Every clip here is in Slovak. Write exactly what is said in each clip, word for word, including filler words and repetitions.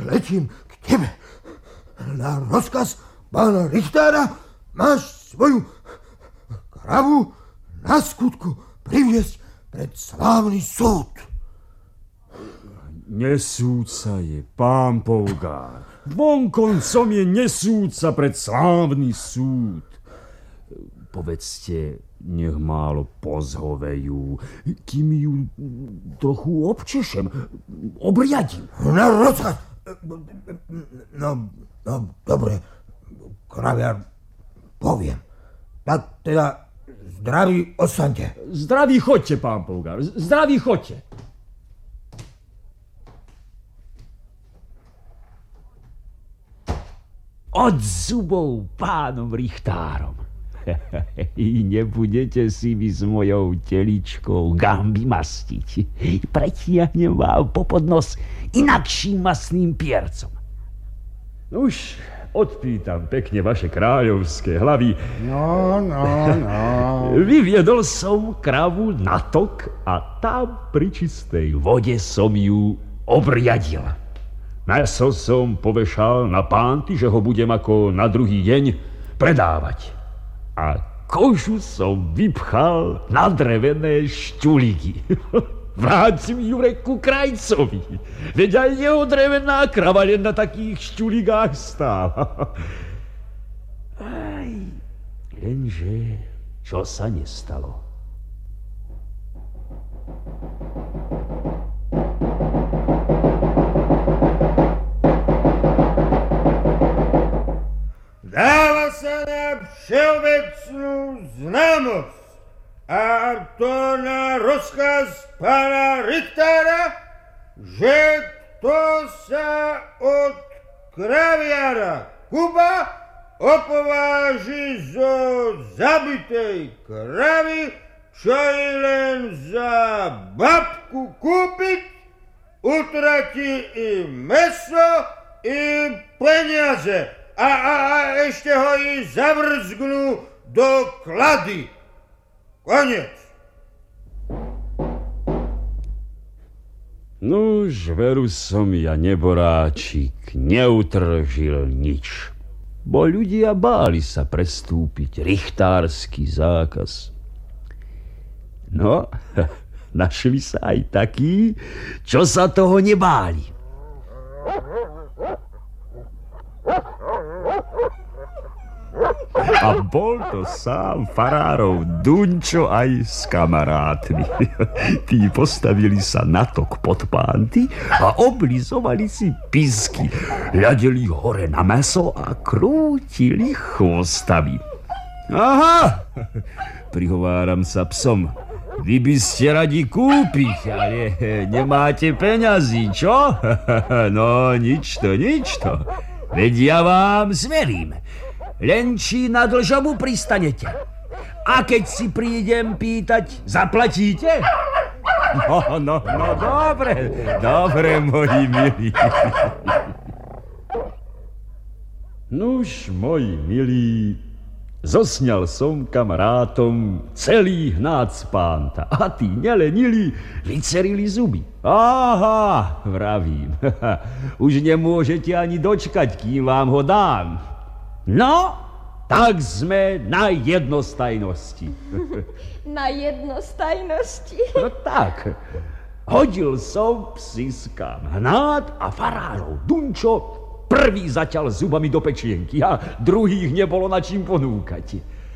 letím k tebe. Na rozkaz pána Richtára máš svoju kravu na skutku priviesť pred slávny súd. Nesúdca je pán Pougár. Vonkoncom je nesúdca pred slávny súd. Povedzte, nech málo pozhovejú, kým ju trochu občešem, obriadím. Na rozkaz. No, no, dobre, kraviar, poviem. Tak teda zdraví ostaňte. Zdraví choďte, pán Pougár, zdraví choďte. Od zubov pánom Richtárom. I nebudete si vy s mojou teličkou gamby mastiť. Pretiahnem vám popod nos inakším masným piercom. Už odpýtam pekne vaše kráľovské hlavy. No, no, no. Vyviedol som kravu na tok a tam pri čistej vode som ju obriadil. Mäso som povešal na pánty, že ho budem ako na druhý deň predávať. A kožu som vypchal na drevené šťuliky. Vrátim ju reku krajcovi. Veď aj jeho drevená krava len na takých šťuligách stála. Aj, lenže čo sa nestalo? Dáva sa na všeobecnú známosť, a to na rozkaz pána Richtára, že kto sa od kraviara Kuba opováži zo zabitej kravy, čo je len za babku kúpiť, utratí i mäso, i peniaze. A, a, a ešte ho i zavrzgnú do klady. Koniec. Nuž, veru som ja, neboráčik, neutržil nič. Bo ľudia báli sa prestúpiť richtársky zákaz. No, našli sa aj takí, čo sa toho nebáli. A bol to sám farárov Dunčo aj s kamarátmi. Tí postavili sa na tok pod pánty a oblizovali si pisky. Hľadeli hore na mäso a krútili chvostami. Aha, prihováram sa psom. Vy by ste radi kúpiť, ale nemáte peňazí, čo? No, nič to, nič to. Veď ja vám zverím. Len či na dlžobu pristanete. A keď si prídem pýtať, zaplatíte? No, no, no, dobre, dobre, moji milí. Nuž, moji milí, zosňal som kamarátom celý hnác pánta. A tí nelenili, vycerili zuby. Aha, vravím, už nemôžete ani dočkať, kým vám ho dám. No, tak sme na jednostajnosti. Na jednostajnosti? No tak, hodil som psiskám hnát a farárov Dunčo prvý zaťal zubami do pečienky a druhých nebolo na čím ponúkať.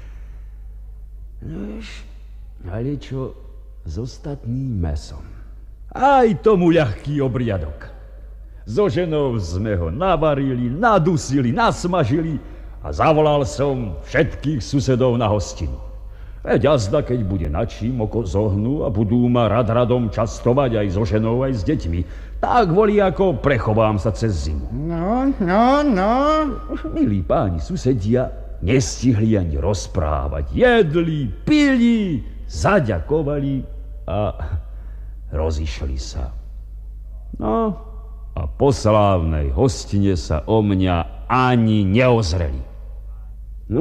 Nož, ale čo s ostatným mesom? Aj tomu ľahký obriadok. So ženou sme ho navarili, nadusili, nasmažili a zavolal som všetkých susedov na hostinu. Veď jazda, keď bude na čím, oko zohnú a budú ma rad radom častovať aj so ženou, aj s deťmi, tak volí, ako prechovám sa cez zimu. No, no, no. Milí páni susedia, nestihli ani rozprávať. Jedli, pili, zaďakovali a rozišli sa. No, a po slávnej hostine sa o mňa ani neozreli.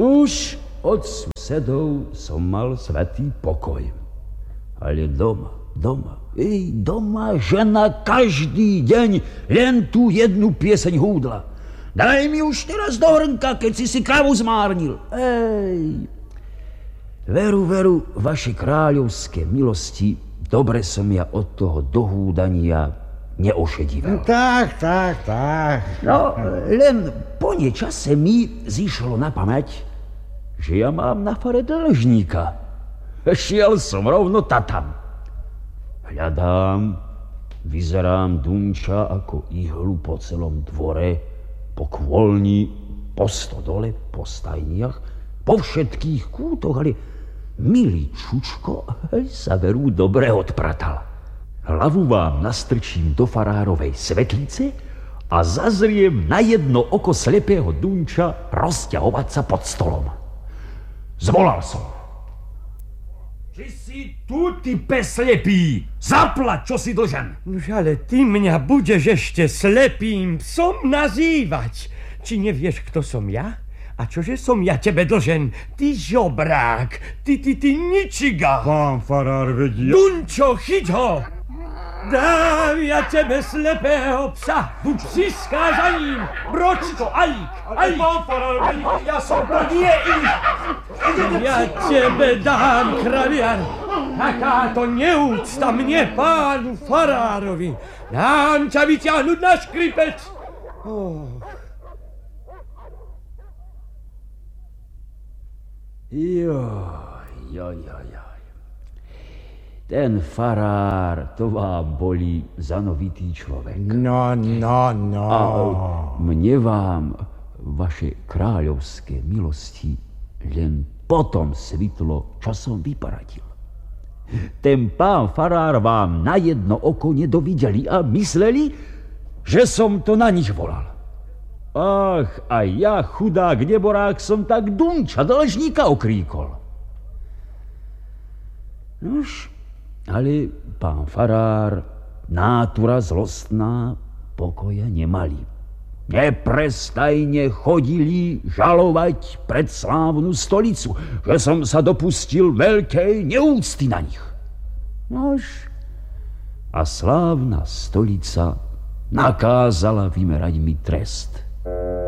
Nuž, od susedov som mal svätý pokoj. Ale doma, doma. Ej, doma žena každý deň len tú jednu pieseň húdla. Daj mi už teraz do hrnka, keď si si kravu zmárnil. Ej, veru, veru, vaše kráľovské milosti, dobre som ja od toho dohúdania neošedivel. Tak, tak, tak. No, len po niečase mi zišlo na pamäť, že ja mám na fare dlžníka. Šiel som rovno tatam. Hľadám, vyzerám Dunča ako ihlu po celom dvore, po kôlni, po stodole, po stajniach, po všetkých kútoch, ale milý Čučko sa veru dobre odpratal. Hlavu vám nastrčím do farárovej svetlice a zazriem na jedno oko slepého Dunča rozťahovať sa pod stolom. Zvolal som. Či si tu, ty pes slepý? Zaplať, čo si dlžen. Nož ale ty mňa budeš ešte slepým psom nazývať. Či nevieš, kto som ja? A čože som ja tebe dlžen? Ty žobrák, ty, ty, ty ničiga. Pán farár, vedia... Dunčo, chyť ho! Dám ja tebe slepého psa! Získá za ním! Bročko, alík, alík! Pán farár, ja som to nie ich! Ja tebe dám, kraviar! Takáto neúcta mne, pánu farárovi! Dám ťa vyťahnuť na škripec! Oh. Joj, joj, joj, joj. Ten farár, to vám boli zanovitý človek. No, no, no. A mne vám vaše kráľovské milosti len potom svitlo, čo som vyparadil. Ten pán farár vám na jedno oko nedovideli a mysleli, že som to na nich volal. Ach, a ja, chudák neborák, som tak Dunča, dlžníka okríkol. Nož, ale pán farár, nátura zlostná, pokoja nemali. Neprestajne chodili žalovať pred slávnu stolicu, že som sa dopustil veľkej neúcty na nich. Nož, a slávna stolica nakázala vymerať mi trest.